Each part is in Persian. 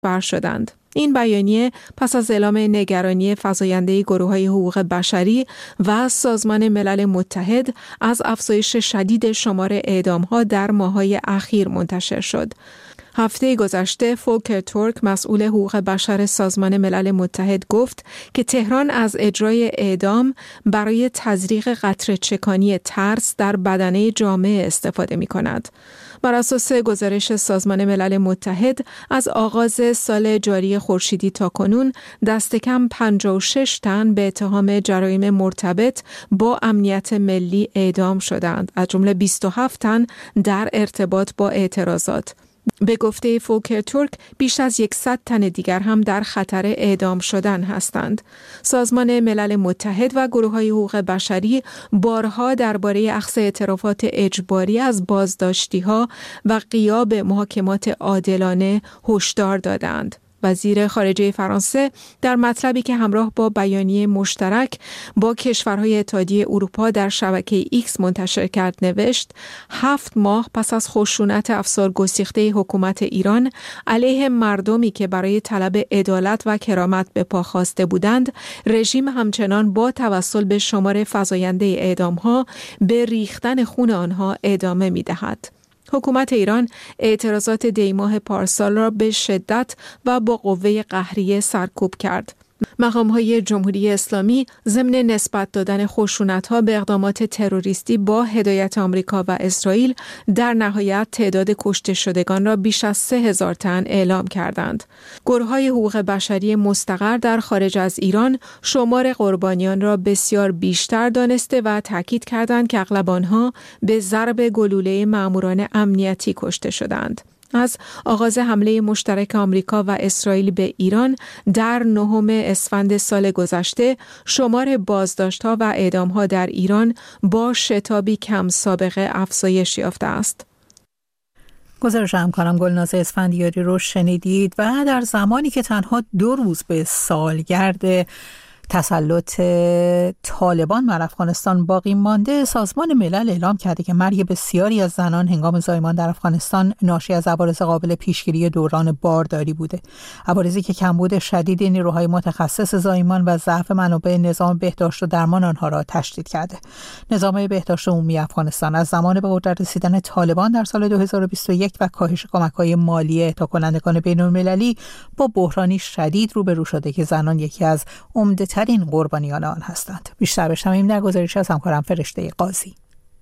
بر شدند. این بیانیه پس از اعلام نگرانی فزاینده گروه‌های حقوق بشری و سازمان ملل متحد از افزایش شدید شمار اعدام‌ها در ماه‌های اخیر منتشر شد. هفته گذشته فولکر تورک مسئول حقوق بشر سازمان ملل متحد گفت که تهران از اجرای اعدام برای تزریق قطره‌چکانی ترس در بدنه جامعه استفاده می‌کند. بر اساس گزارش سازمان ملل متحد از آغاز سال جاری خورشیدی تا کنون دست کم 56 تن به اتهام جرایم مرتبط با امنیت ملی اعدام شدند، از جمله 27 تن در ارتباط با اعتراضات. به گفته فولکر تورک بیش از 100 تن دیگر هم در خطر اعدام شدن هستند. سازمان ملل متحد و گروه‌های حقوق بشری بارها درباره اخذ اعترافات اجباری از بازداشتی‌ها و غیاب محاکمات عادلانه هشدار دادند. وزیر خارجه فرانسه در مطلبی که همراه با بیانیه مشترک با کشورهای اتحادیه اروپا در شبکه ایکس منتشر کرد نوشت: 7 ماه پس از خشونت افسارگسیخته حکومت ایران علیه مردمی که برای طلب عدالت و کرامت به پا خواسته بودند، رژیم همچنان با توسل به شمار فزاینده اعدام‌ها به ریختن خون آنها ادامه می‌دهد. حکومت ایران اعتراضات دیماه پارسال را به شدت و با قوه قهریه سرکوب کرد. مقام‌های جمهوری اسلامی ضمن نسبت دادن خشونت‌ها به اقدامات تروریستی با هدایت آمریکا و اسرائیل در نهایت تعداد کشته شدگان را بیش از 3000 تن اعلام کردند. گروه‌های حقوق بشری مستقر در خارج از ایران شمار قربانیان را بسیار بیشتر دانسته و تاکید کردند که اغلب آنها به ضرب گلوله ماموران امنیتی کشته شدند. از آغاز حمله مشترک آمریکا و اسرائیل به ایران در 9 اسفند سال گذشته شمار بازداشت‌ها و اعدام‌ها در ایران با شتابی کم سابقه افزایش یافته است. گزارش همکارم گلناز اسفندیاری رو شنیدید و در زمانی که تنها 2 روز به سالگرد تسلط طالبان بر افغانستان باقی مانده، سازمان ملل اعلام کرده که مرگ بسیاری از زنان هنگام زایمان در افغانستان ناشی از عوارض قابل پیشگیری دوران بارداری بوده. عوارضی که کمبود شدید نیروهای متخصص زایمان و ضعف منابع نظام بهداشت و درمان آنها را تشدید کرده. نظام بهداشت عمومی افغانستان از زمان به قدرت رسیدن طالبان در سال 2021 و کاهش کمک‌های مالی اهدا کنندگان بین‌المللی با بحرانی شدید روبرو شده که زنان یکی از عمده‌ترین قربانیان آن هستند. بیشتر بشنویم در گزارش از همکارم فرشته قاضی.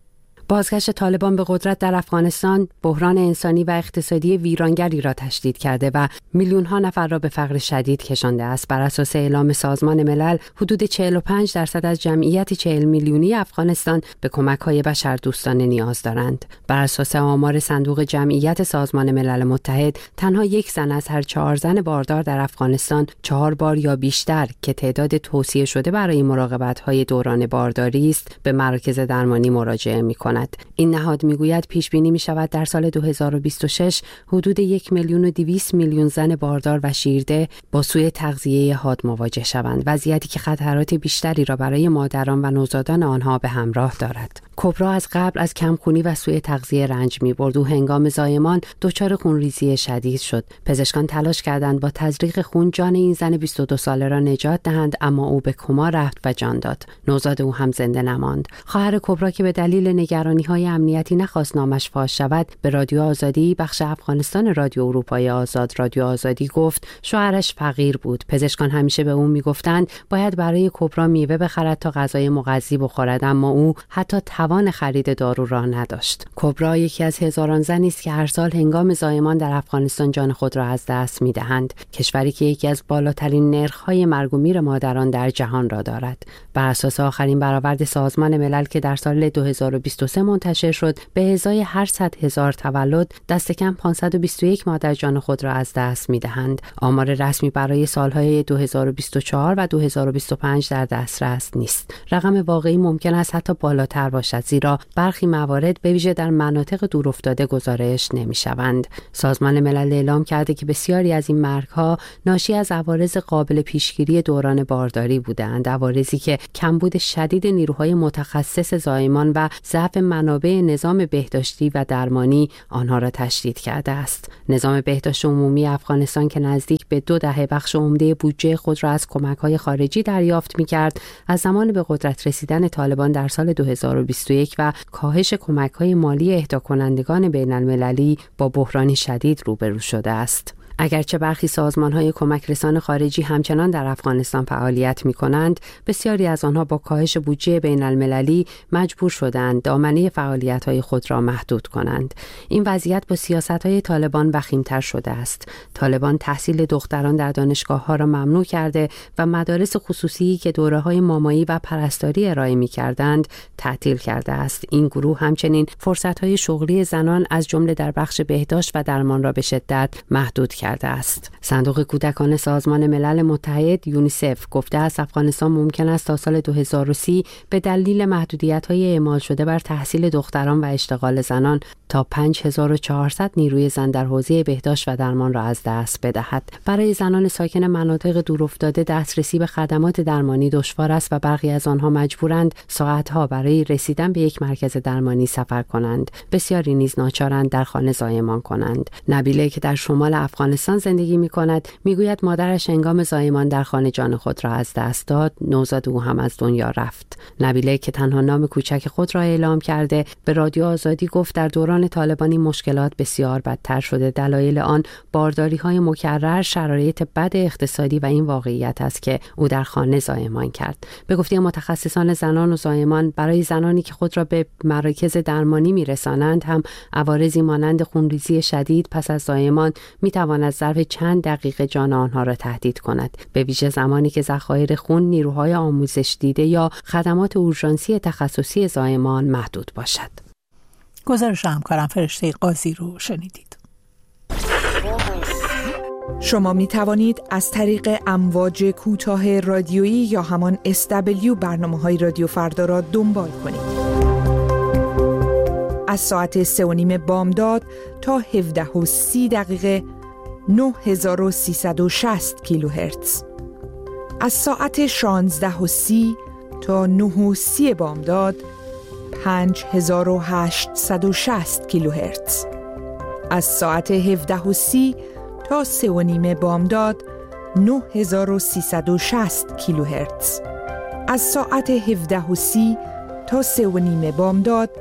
بازگشت طالبان به قدرت در افغانستان بحران انسانی و اقتصادی ویرانگری را تشدید کرده و میلیون‌ها نفر را به فقر شدید کشانده است. بر اساس اعلام سازمان ملل، حدود 45% از جمعیت 40 میلیونی افغانستان به کمک‌های بشردوستانه نیاز دارند. بر اساس آمار صندوق جمعیت سازمان ملل متحد، تنها 1 زن از هر 4 زن باردار در افغانستان 4 بار یا بیشتر که تعداد توصیه شده برای مراقبت‌های دوران بارداری است، به مراکز درمانی مراجعه می‌کند. این نهاد میگوید پیش بینی می شود در سال 2026 حدود 1,200,000 زن باردار و شیرده با سوء تغذیه حاد مواجه شوند، وضعیتی که خطرات بیشتری را برای مادران و نوزادان آنها به همراه دارد. کبرا از قبل از کمخونی و سوء تغذیه رنج می‌برد و هنگام زایمان دچار خونریزی شدید شد. پزشکان تلاش کردند با تزریق خون جان این زن 22 ساله را نجات دهند، اما او به کما رفت و جان داد. نوزاد او هم زنده نماند. خواهر کبرا که به دلیل نگرانی‌های امنیتی نخواست نامش فاش شود، به رادیو آزادی بخش افغانستان رادیو اروپای آزاد رادیو آزادی گفت شوهرش فقیر بود. پزشکان همیشه به او میگفتند باید برای کبرا میوه بخرد تا غذای مغذی بخورد، اما او حتی توان خرید دارو را نداشت. کبرا یکی از هزاران زنی است که هر سال هنگام زایمان در افغانستان جان خود را از دست می‌دهند، کشوری که یکی از بالاترین نرخ‌های مرگ و میر مادران در جهان را دارد. بر اساس آخرین برآورد سازمان ملل که در سال 2023 منتشر شد، به ازای هر 100,000 تولد دست کم 521 مادر جان خود را از دست می‌دهند. آمار رسمی برای سال‌های 2024 و 2025 در دسترس نیست. رقم واقعی ممکن است حتی بالاتر باشد، زیرا برخی موارد به ویژه در مناطق دورافتاده گزارش نمی‌شوند. سازمان ملل اعلام کرده که بسیاری از این مرگ‌ها ناشی از عوارض قابل پیشگیری دوران بارداری بودند، عوارضی که کمبود شدید نیروهای متخصص زایمان و ضعف منابع نظام بهداشتی و درمانی آنها را تشدید کرده است. نظام بهداشت عمومی افغانستان که نزدیک به 2 دهه بخش عمده بودجه خود را از کمک‌های خارجی دریافت می‌کرد، از زمان به قدرت رسیدن طالبان در سال 2021 و کاهش کمک‌های مالی اهدا کنندگان بین‌المللی با بحرانی شدید روبرو شده است. اگرچه برخی سازمان‌های کمک رسان خارجی همچنان در افغانستان فعالیت می‌کنند، بسیاری از آنها با کاهش بودجه بین‌المللی مجبور شدند دامنه فعالیت‌های خود را محدود کنند. این وضعیت با سیاست‌های طالبان وخیم‌تر شده است. طالبان تحصیل دختران در دانشگاه‌ها را ممنوع کرده و مدارس خصوصی که دوره‌های مامایی و پرستاری ارائه می‌کردند تعطیل کرده است. این گروه همچنین فرصت‌های شغلی زنان از جمله در بخش بهداشت و درمان را به شدت محدود کرده است. صندوق کودکان سازمان ملل متحد یونیسف گفته است افغانستان ممکن است تا سال 2030 به دلیل محدودیت‌های اعمال شده بر تحصیل دختران و اشتغال زنان تا 5400 نیروی زن در حوزه بهداشت و درمان را از دست بدهد. برای زنان ساکن مناطق دورافتاده دسترسی به خدمات درمانی دشوار است و برخی از آنها مجبورند ساعت‌ها برای رسیدن به یک مرکز درمانی سفر کنند. بسیاری نیز ناچارند در خانه زایمان کنند. نبیله که در شمال افغانستان زندگی می‌کند میگوید مادرش هنگام زایمان در خانه جان خود را از دست داد، نوزاد او هم از دنیا رفت. نبیله که تنها نام کوچک خود را اعلام کرده به رادیو آزادی گفت در دوران طالبانی مشکلات بسیار بدتر شده. دلایل آن بارداری‌های مکرر، شرایط بد اقتصادی و این واقعیت است که او در خانه زایمان کرد. به گفته متخصصان زنان و زایمان، برای زنانی که خود را به مراکز درمانی می‌رسانند هم عوارضی مانند خونریزی شدید پس از زایمان می‌تواند ظرف چند دقیقه جان آنها را تهدید کند، به ویژه زمانی که ذخایر خون، نیروهای آموزش دیده یا خدمات اورژانسی تخصصی زایمان محدود باشد. گزارش همکارم فرشته قاضی رو شنیدید. شما می توانید از طریق امواج کوتاه رادیویی یا همان SW برنامه‌های رادیو فردا را دنبال کنید. از ساعت 3:30 بامداد تا 17:30 9360 کیلوهرتز. از ساعت 16:30 تا 9:30 بامداد 5860 کیلوهرتز. از ساعت 17:30 تا 3:30 بامداد 9360 کیلوهرتز. از ساعت 17:30 تا 3:30 بامداد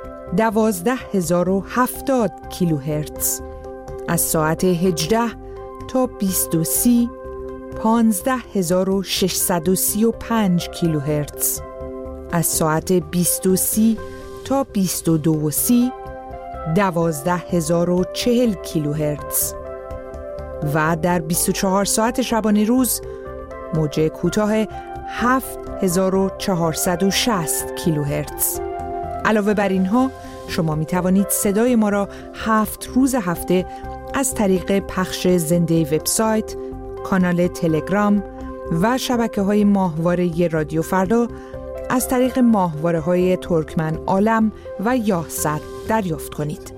12070 کیلوهرتز. از ساعت 18 تا 20:30 15635 کیلوهرتز. از ساعت 20:30 تا 22:30 12040 کیلوهرتز. و در 24 ساعت شبانه روز موج کوتاه 7460 کیلوهرتز. علاوه بر اینها شما می توانید صدای ما را 7 روز هفته از طریق پخش زنده وبسایت، کانال تلگرام و شبکه‌های ماهواره رادیو فردا از طریق ماهواره‌های ترکمن عالم و یاهصد دریافت کنید.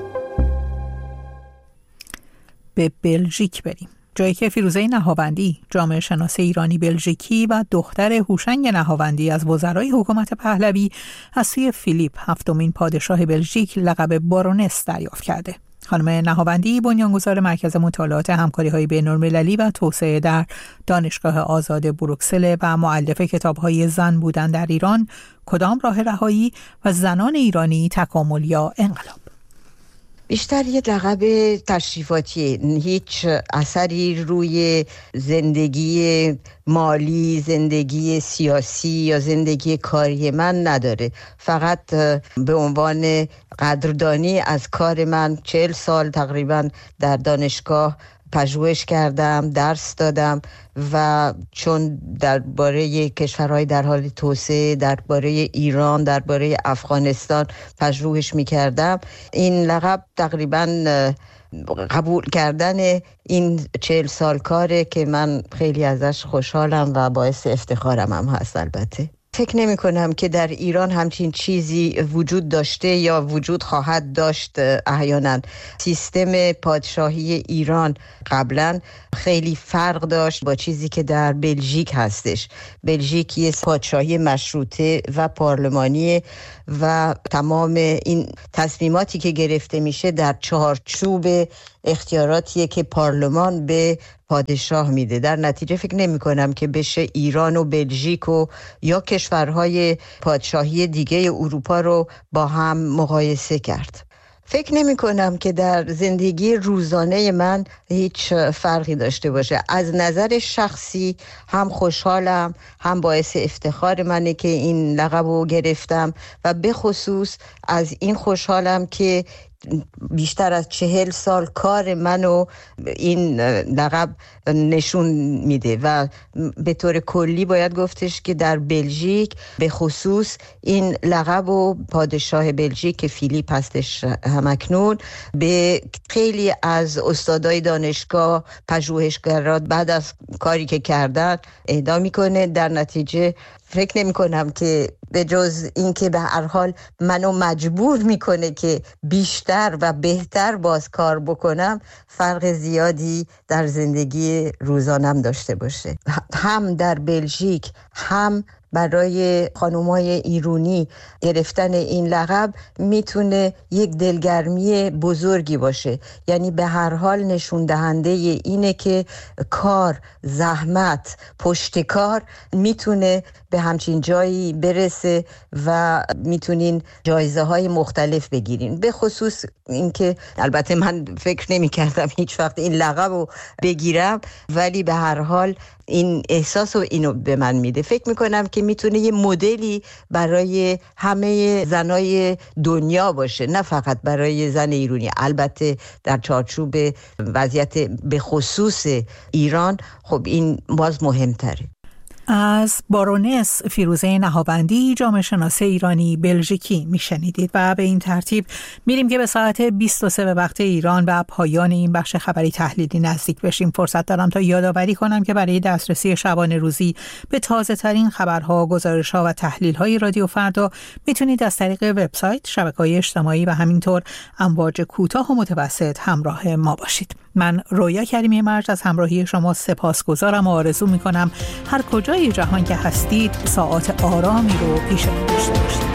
به بلژیک بریم، جایی که فیروزه نهاوندی، جامعه شناس ایرانی بلژیکی و دختر هوشنگ نهاوندی از وزرای حکومت پهلوی از سوی فیلیپ هفتمین پادشاه بلژیک لقب بارونس دریافت کرده. خانم نهاوندی بنیانگذار مرکز مطالعات همکاری‌های بین‌المللی و توسعه در دانشگاه آزاد بروکسل و مؤلف کتاب‌های زن بودن در ایران، کدام راه رهایی و زنان ایرانی، تکامل یا انقلاب. بیشتر یه لقب تشریفاتیه، هیچ اثری روی زندگی مالی، زندگی سیاسی یا زندگی کاری من نداره. فقط به عنوان قدردانی از کار من 40 سال تقریبا در دانشگاه پژوهش کردم، درس دادم و چون درباره کشورهای در حال توسعه، درباره ایران، درباره افغانستان پژوهش می‌کردم، این لقب تقریباً قبول کردن این 40 سال کاره که من خیلی ازش خوشحالم و باعث افتخارم هم هست. البته فکر نمی کنم که در ایران همچین چیزی وجود داشته یا وجود خواهد داشت. احیانا سیستم پادشاهی ایران قبلا خیلی فرق داشت با چیزی که در بلژیک هستش. بلژیک یه پادشاهی مشروطه و پارلمانی و تمام این تصمیماتی که گرفته میشه در چارچوب اختیاراتیه که پارلمان به پادشاه میده. در نتیجه فکر نمی کنم که بشه ایران و بلژیک و یا کشورهای پادشاهی دیگه اروپا رو با هم مقایسه کرد. فکر نمی کنم که در زندگی روزانه من هیچ فرقی داشته باشه. از نظر شخصی هم خوشحالم، هم باعث افتخار منه که این لقب رو گرفتم و به خصوص از این خوشحالم که بیشتر از 40 سال کار منو این لقب نشون میده و به طور کلی باید گفتش که در بلژیک به خصوص این لقب و پادشاه بلژیک که فیلیپ هستش همکنون به خیلی از استادای دانشگاه، پژوهشگران بعد از کاری که کردن اهدا میکنه. در نتیجه فکر نمی کنم که به جز این که به هر حال منو مجبور میکنه که بیشتر و بهتر باز کار بکنم، فرق زیادی در زندگی روزانم داشته باشه. هم در بلژیک هم برای خانومای ایرانی گرفتن این لقب میتونه یک دلگرمی بزرگی باشه. یعنی به هر حال نشون دهنده اینه که کار، زحمت، پشتکار میتونه به همچین جایی برسه و میتونین جایزه های مختلف بگیرین. به خصوص اینکه البته من فکر نمی کردم هیچ وقت این لقب رو بگیرم، ولی به هر حال این احساس و اینو به من میده. فکر میکنم که میتونه یه مدلی برای همه زنای دنیا باشه، نه فقط برای زن ایرانی. البته در چارچوب وضعیت به خصوص ایران خب این باز مهمتره. از بارونس فیروزه نهاوندی، جامعه شناس ایرانی بلژیکی میشنیدید و به این ترتیب میریم که به ساعت 23 به وقت ایران و پایان این بخش خبری تحلیلی نزدیک بشیم. فرصت دارم تا یادآوری کنم که برای دسترسی شبانه روزی به تازه ترین خبرها، گزارش‌ها و تحلیل‌های رادیو فردا میتونید از طریق وبسایت، شبکه‌های اجتماعی و همینطور امواج کوتاه و متوسط همراه ما باشید. من رویا کریمی مرج از همراهی شما سپاسگزارم و آرزو میکنم هر کجای جهان که هستید ساعات آرامی رو پیش رو داشته باشید.